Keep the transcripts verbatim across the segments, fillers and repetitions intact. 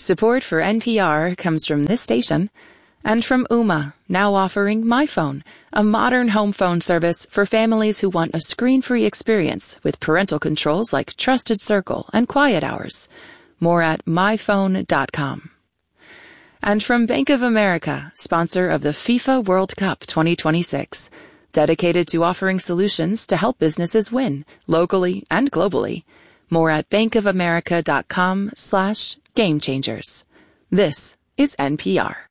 Support for N P R comes from this station and from Ooma, now offering MyPhone, a modern home phone service for families who want a screen-free experience with parental controls like Trusted Circle and Quiet Hours. More at my phone dot com. And from Bank of America, sponsor of the FIFA World Cup twenty twenty-six, dedicated to offering solutions to help businesses win, locally and globally. More at bankofamerica.com slash game changers. This is N P R.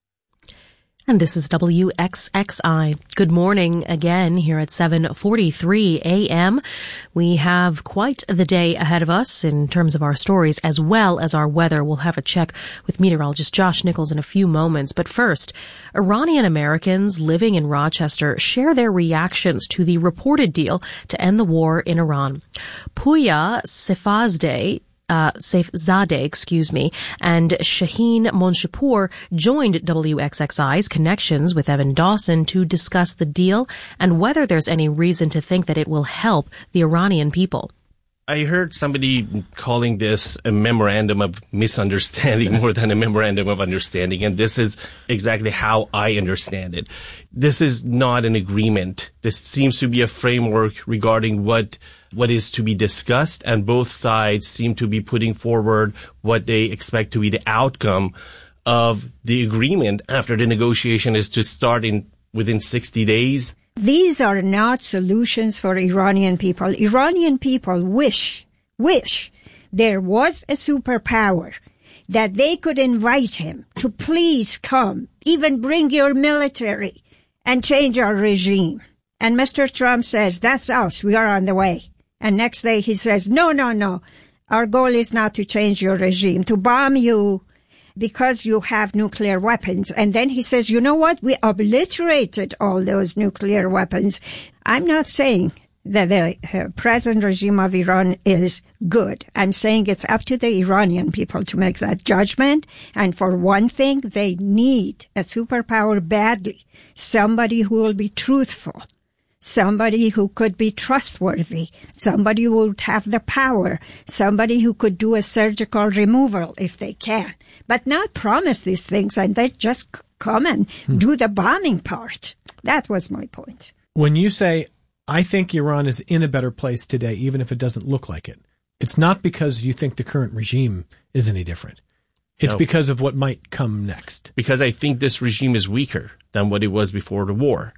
And this is W X X I. Good morning again here at seven forty-three a.m. We have quite the day ahead of us in terms of our stories as well as our weather. We'll have a check with meteorologist Josh Nichols in a few moments. But first, Iranian Americans living in Rochester share their reactions to the reported deal to end the war in Iran. Pouya Sefazadeh Uh, Saifzadeh, excuse me, and Shaheen Monshapour joined W X X I's Connections with Evan Dawson to discuss the deal and whether there's any reason to think that it will help the Iranian people. I heard somebody calling this a memorandum of misunderstanding more than a memorandum of understanding, and this is exactly how I understand it. This is not an agreement. This seems to be a framework regarding what what is to be discussed, and both sides seem to be putting forward what they expect to be the outcome of the agreement after the negotiation is to start in within sixty days. These are not solutions for Iranian people. Iranian people wish, wish there was a superpower that they could invite him to please come, even bring your military and change our regime. And Mister Trump says, that's us, we are on the way. And next day he says, no, no, no, our goal is not to change your regime, to bomb you because you have nuclear weapons. And then he says, you know what? We obliterated all those nuclear weapons. I'm not saying that the uh, present regime of Iran is good. I'm saying it's up to the Iranian people to make that judgment. And for one thing, they need a superpower badly. Somebody who will be truthful. Somebody who could be trustworthy, somebody who would have the power, somebody who could do a surgical removal if they can, but not promise these things and they just come and hmm. do the bombing part. That was my point. When you say, I think Iran is in a better place today, even if it doesn't look like it, it's not because you think the current regime is any different. It's no. because of what might come next. Because I think this regime is weaker than what it was before the war.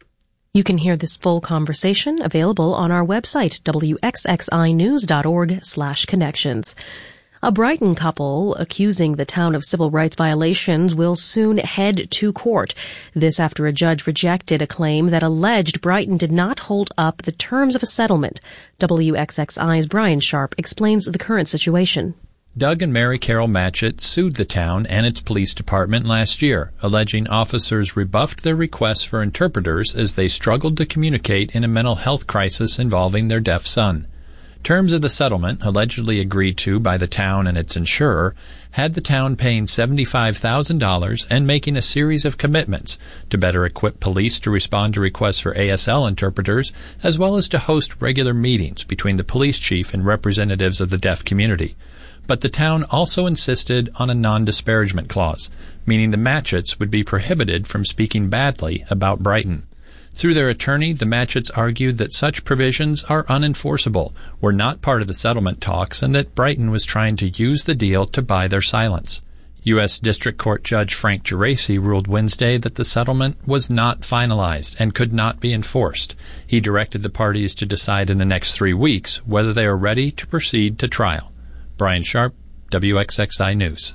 You can hear this full conversation available on our website, W X X I news dot org slash connections. A Brighton couple accusing the town of civil rights violations will soon head to court. This after a judge rejected a claim that alleged Brighton did not hold up the terms of a settlement. W X X I's Brian Sharp explains the current situation. Doug and Mary Carol Matchett sued the town and its police department last year, alleging officers rebuffed their requests for interpreters as they struggled to communicate in a mental health crisis involving their deaf son. Terms of the settlement, allegedly agreed to by the town and its insurer, had the town paying seventy-five thousand dollars and making a series of commitments to better equip police to respond to requests for A S L interpreters, as well as to host regular meetings between the police chief and representatives of the deaf community. But the town also insisted on a non-disparagement clause, meaning the Matchetts would be prohibited from speaking badly about Brighton. Through their attorney, the Matchetts argued that such provisions are unenforceable, were not part of the settlement talks, and that Brighton was trying to use the deal to buy their silence. U S District Court Judge Frank Geraci ruled Wednesday that the settlement was not finalized and could not be enforced. He directed the parties to decide in the next three weeks whether they are ready to proceed to trial. Brian Sharp, W X X I News.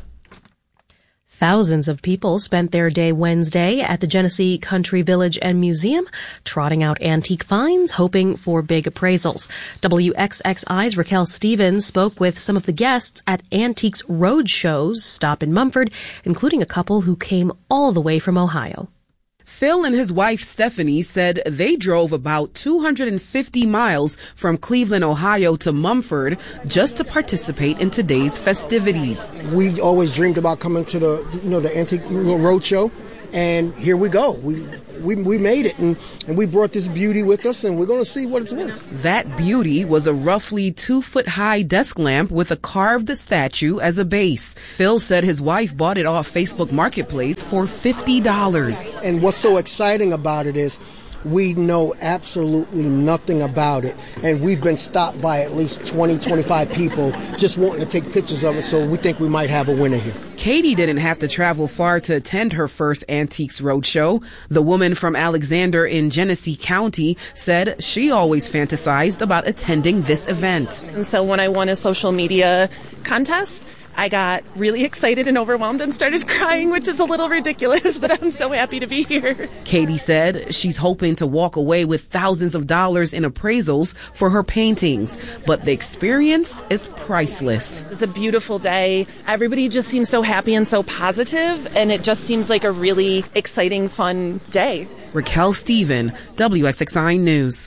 Thousands of people spent their day Wednesday at the Genesee Country Village and Museum, trotting out antique finds, hoping for big appraisals. W X X I's Raquel Stevens spoke with some of the guests at Antiques Roadshow's stop in Mumford, including a couple who came all the way from Ohio. Phil and his wife Stephanie said they drove about two hundred fifty miles from Cleveland, Ohio to Mumford just to participate in today's festivities. We always dreamed about coming to the, you know, the Antique Roadshow, And here we go. We we we made it, and, and we brought this beauty with us, and we're going to see what it's worth. That beauty was a roughly two-foot-high desk lamp with a carved statue as a base. Phil said his wife bought it off Facebook Marketplace for fifty dollars. And what's so exciting about it is we know absolutely nothing about it, and we've been stopped by at least twenty, twenty-five people just wanting to take pictures of it, so we think we might have a winner here. Katie didn't have to travel far to attend her first Antiques Roadshow. The woman from Alexander in Genesee County said she always fantasized about attending this event. And so when I won a social media contest, I got really excited and overwhelmed and started crying, which is a little ridiculous, but I'm so happy to be here. Katie said she's hoping to walk away with thousands of dollars in appraisals for her paintings, but the experience is priceless. It's a beautiful day. Everybody just seems so happy and so positive, and it just seems like a really exciting, fun day. Raquel Stephen, W X X I News.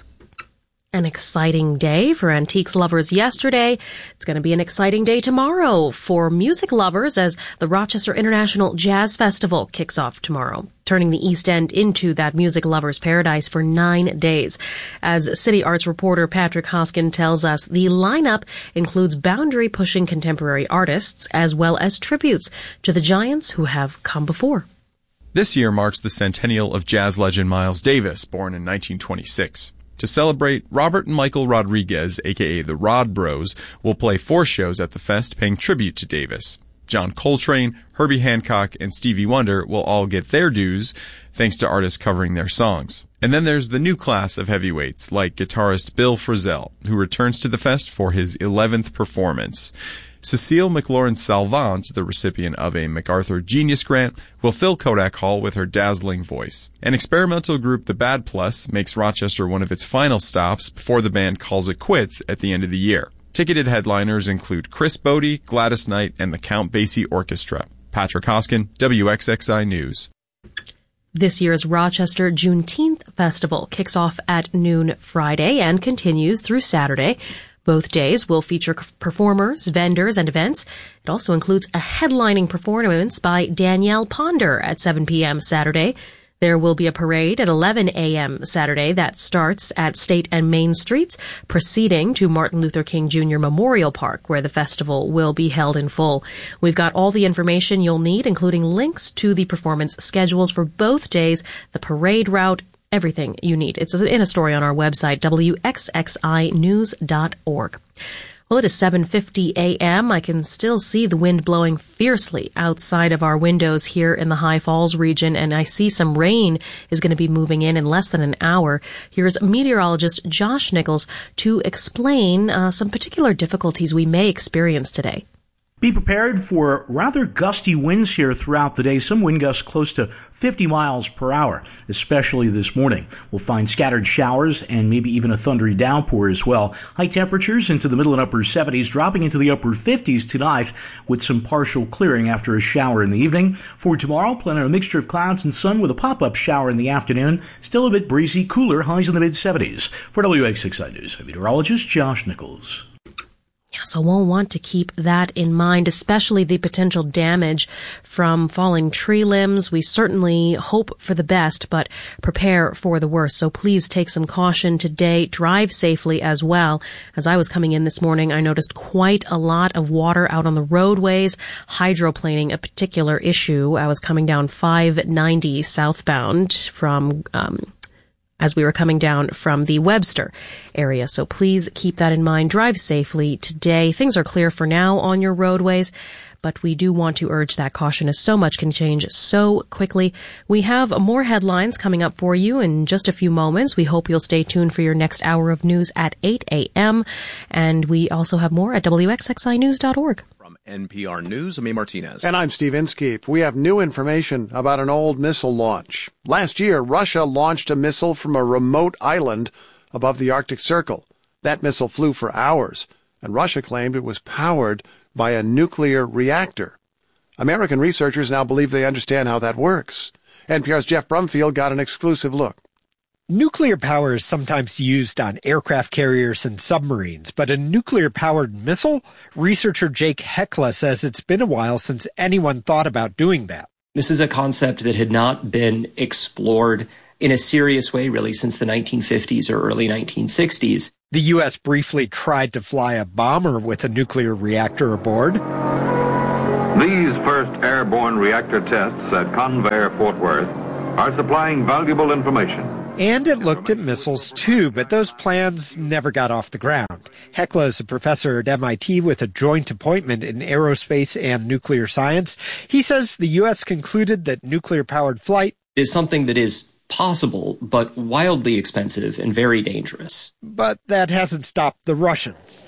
An exciting day for antiques lovers yesterday. It's going to be an exciting day tomorrow for music lovers as the Rochester International Jazz Festival kicks off tomorrow, turning the East End into that music lover's paradise for nine days. As City Arts reporter Patrick Hoskin tells us, the lineup includes boundary-pushing contemporary artists as well as tributes to the giants who have come before. This year marks the centennial of jazz legend Miles Davis, born in nineteen twenty-six. To celebrate, Robert and Michael Rodriguez, aka the Rod Bros, will play four shows at the fest paying tribute to Davis. John Coltrane, Herbie Hancock, and Stevie Wonder will all get their dues, thanks to artists covering their songs. And then there's the new class of heavyweights, like guitarist Bill Frisell, who returns to the fest for his eleventh performance. Cecile McLaurin-Salvant, the recipient of a MacArthur Genius Grant, will fill Kodak Hall with her dazzling voice. An experimental group, the Bad Plus, makes Rochester one of its final stops before the band calls it quits at the end of the year. Ticketed headliners include Chris Bodie, Gladys Knight, and the Count Basie Orchestra. Patrick Hoskin, W X X I News. This year's Rochester Juneteenth Festival kicks off at noon Friday and continues through Saturday. Both days will feature performers, vendors, and events. It also includes a headlining performance by Danielle Ponder at seven p.m. Saturday. There will be a parade at eleven a.m. Saturday that starts at State and Main Streets, proceeding to Martin Luther King Junior Memorial Park, where the festival will be held in full. We've got all the information you'll need, including links to the performance schedules for both days, the parade route, everything you need. It's in a story on our website, W X X I news dot org. Well, it is seven fifty a.m. I can still see the wind blowing fiercely outside of our windows here in the High Falls region, and I see some rain is going to be moving in in less than an hour. Here's meteorologist Josh Nichols to explain uh, some particular difficulties we may experience today. Be prepared for rather gusty winds here throughout the day, some wind gusts close to fifty miles per hour, especially this morning. We'll find scattered showers and maybe even a thundery downpour as well. High temperatures into the middle and upper seventies, dropping into the upper fifties tonight with some partial clearing after a shower in the evening. For tomorrow, plan on a mixture of clouds and sun with a pop-up shower in the afternoon. Still a bit breezy, cooler, highs in the mid-seventies. For W X X I News, I'm meteorologist Josh Nichols. So we'll want to keep that in mind, especially the potential damage from falling tree limbs. We certainly hope for the best, but prepare for the worst. So please take some caution today. Drive safely as well. As I was coming in this morning, I noticed quite a lot of water out on the roadways. Hydroplaning, a particular issue. I was coming down five ninety southbound from um as we were coming down from the Webster area. So please keep that in mind. Drive safely today. Things are clear for now on your roadways, but we do want to urge that caution as so much can change so quickly. We have more headlines coming up for you in just a few moments. We hope you'll stay tuned for your next hour of news at eight a.m. And we also have more at W X X I news dot org. From N P R News, I'm A. Martinez. And I'm Steve Inskeep. We have new information about an old missile launch. Last year, Russia launched a missile from a remote island above the Arctic Circle. That missile flew for hours, and Russia claimed it was powered by a nuclear reactor. American researchers now believe they understand how that works. N P R's Jeff Brumfield got an exclusive look. Nuclear power is sometimes used on aircraft carriers and submarines, but a nuclear-powered missile? Researcher Jake Hekla says it's been a while since anyone thought about doing that. This is a concept that had not been explored in a serious way, really, since the nineteen fifties or early nineteen sixties. The U S briefly tried to fly a bomber with a nuclear reactor aboard. These first airborne reactor tests at Convair, Fort Worth, are supplying valuable information. And it looked at missiles, too, but those plans never got off the ground. Hekla is a professor at M I T with a joint appointment in aerospace and nuclear science. He says the U S concluded that nuclear-powered flight is something that is possible, but wildly expensive and very dangerous. But that hasn't stopped the Russians.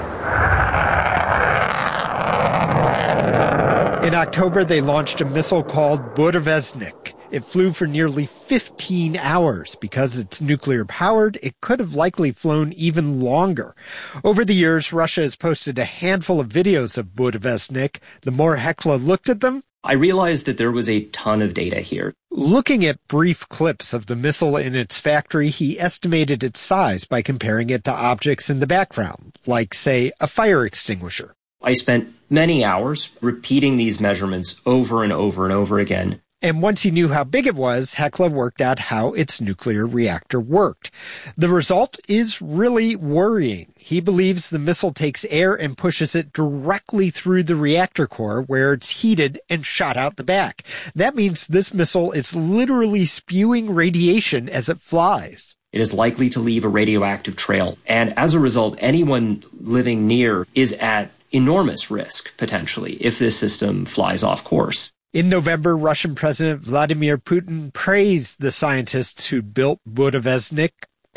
In October, they launched a missile called Burevestnik. It flew for nearly fifteen hours. Because it's nuclear-powered, it could have likely flown even longer. Over the years, Russia has posted a handful of videos of Burevestnik. The more Hekla looked at them, I realized that there was a ton of data here. Looking at brief clips of the missile in its factory, he estimated its size by comparing it to objects in the background, like, say, a fire extinguisher. I spent many hours repeating these measurements over and over and over again. And once he knew how big it was, Hekla worked out how its nuclear reactor worked. The result is really worrying. He believes the missile takes air and pushes it directly through the reactor core where it's heated and shot out the back. That means this missile is literally spewing radiation as it flies. It is likely to leave a radioactive trail. And as a result, anyone living near is at enormous risk, potentially, if this system flies off course. In November, Russian President Vladimir Putin praised the scientists who built Burevestnik.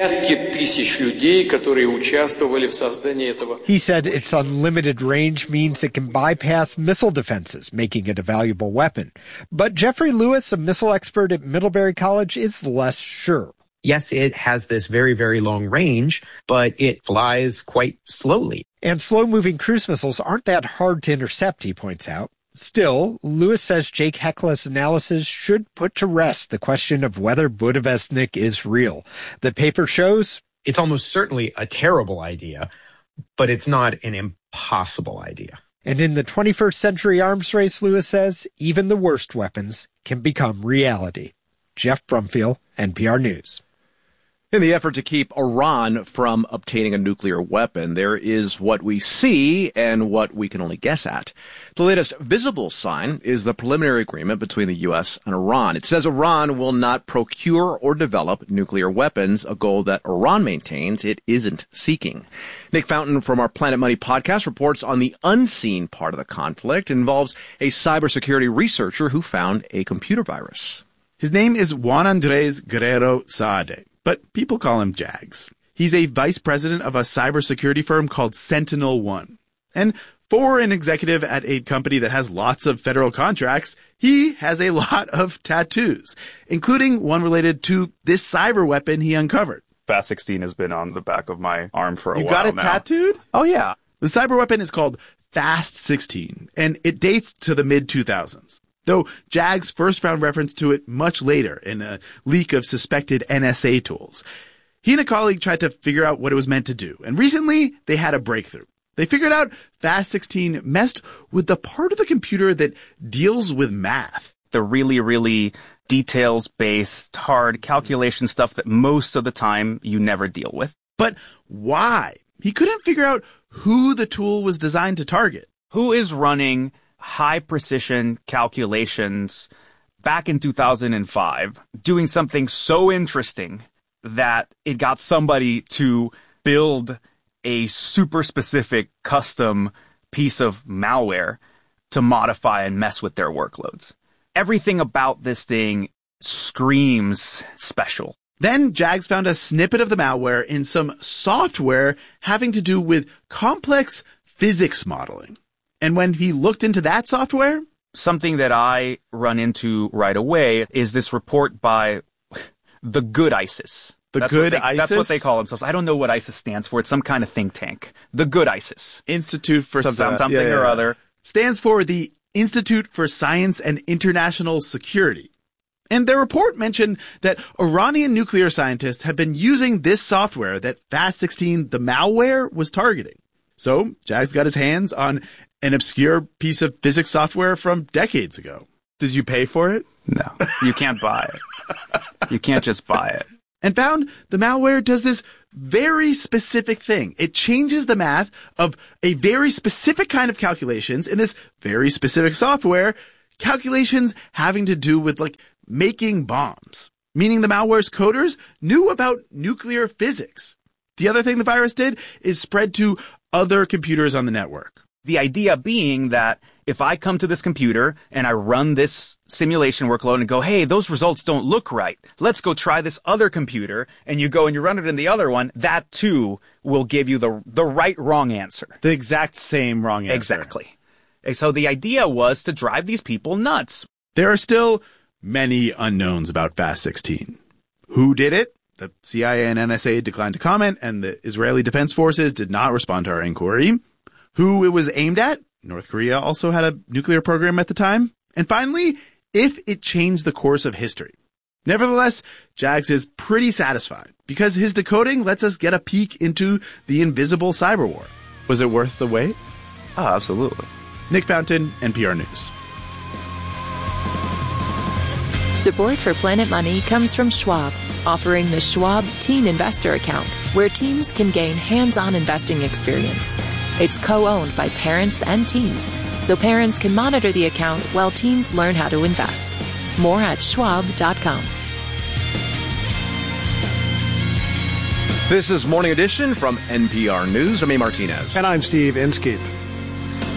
He said its unlimited range means it can bypass missile defenses, making it a valuable weapon. But Jeffrey Lewis, a missile expert at Middlebury College, is less sure. Yes, it has this very, very long range, but it flies quite slowly. And slow-moving cruise missiles aren't that hard to intercept, he points out. Still, Lewis says Jake Hekla's analysis should put to rest the question of whether Burevestnik is real. The paper shows it's almost certainly a terrible idea, but it's not an impossible idea. And in the twenty-first century arms race, Lewis says, even the worst weapons can become reality. Jeff Brumfield, N P R News. In the effort to keep Iran from obtaining a nuclear weapon, there is what we see and what we can only guess at. The latest visible sign is the preliminary agreement between the U S and Iran. It says Iran will not procure or develop nuclear weapons, a goal that Iran maintains it isn't seeking. Nick Fountain from our Planet Money podcast reports on the unseen part of the conflict. It involves a cybersecurity researcher who found a computer virus. His name is Juan Andres Guerrero Saade, but people call him Jags. He's a vice president of a cybersecurity firm called Sentinel One. And for an executive at a company that has lots of federal contracts, he has a lot of tattoos, including one related to this cyber weapon he uncovered. Fast sixteen has been on the back of my arm for a you while got it now. tattooed? Oh, yeah. The cyber weapon is called Fast sixteen, and it dates to the mid two thousands. Though Jags first found reference to it much later in a leak of suspected N S A tools. He and a colleague tried to figure out what it was meant to do, and recently they had a breakthrough. They figured out Fast sixteen messed with the part of the computer that deals with math. The really, really details-based, hard calculation stuff that most of the time you never deal with. But why? He couldn't figure out who the tool was designed to target. Who is running high-precision calculations back in two thousand five, doing something so interesting that it got somebody to build a super specific custom piece of malware to modify and mess with their workloads. Everything about this thing screams special. Then Jags found a snippet of the malware in some software having to do with complex physics modeling. And when he looked into that software, something that I run into right away is this report by the Good ISIS. The that's Good what they, ISIS? That's what they call themselves. I don't know what ISIS stands for. It's some kind of think tank. The Good ISIS. Institute for some, some, something yeah, yeah. or other. Stands for the Institute for Science and International Security. And their report mentioned that Iranian nuclear scientists have been using this software that Fast sixteen, the malware, was targeting. So Jags got his hands on an obscure piece of physics software from decades ago. Did you pay for it? No, you can't buy it. You can't just buy it. And found the malware does this very specific thing. It changes the math of a very specific kind of calculations in this very specific software, calculations having to do with like making bombs, meaning the malware's coders knew about nuclear physics. The other thing the virus did is spread to other computers on the network. The idea being that if I come to this computer and I run this simulation workload and go, hey, those results don't look right. Let's go try this other computer. And you go and you run it in the other one. That too will give you the the right wrong answer. The exact same wrong answer. Exactly. And so the idea was to drive these people nuts. There are still many unknowns about Fast sixteen. Who did it? The C I A and N S A declined to comment, and the Israeli Defense Forces did not respond to our inquiry. Who it was aimed at? North Korea also had a nuclear program at the time. And finally, if it changed the course of history. Nevertheless, Jags is pretty satisfied because his decoding lets us get a peek into the invisible cyber war. Was it worth the wait? Oh, absolutely. Nick Fountain, N P R News. Support for Planet Money comes from Schwab, offering the Schwab Teen Investor Account, where teens can gain hands-on investing experience. It's co-owned by parents and teens, so parents can monitor the account while teens learn how to invest. More at schwab dot com. This is Morning Edition from N P R News. I'm A. Martinez. And I'm Steve Inskeep.